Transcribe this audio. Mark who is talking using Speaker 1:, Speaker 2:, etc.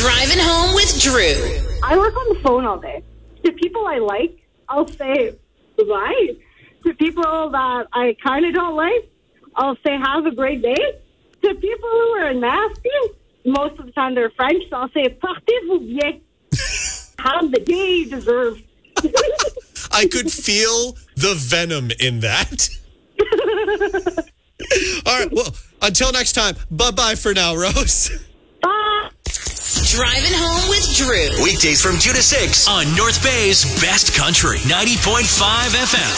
Speaker 1: Driving home with Drew.
Speaker 2: I work on the phone all day. To people I like, I'll say goodbye. To people that I kind of don't like, I'll say have a great day. To people who are nasty, most of the time they're French, so I'll say partez-vous bien. Have the day you deserve.
Speaker 3: I could feel the venom in that. All right, well, until next time, bye-bye for now, Rose.
Speaker 2: Bye.
Speaker 1: Driving home with Drew.
Speaker 4: Weekdays from 2 to 6
Speaker 5: on North Bay's Best Country 90.5 FM.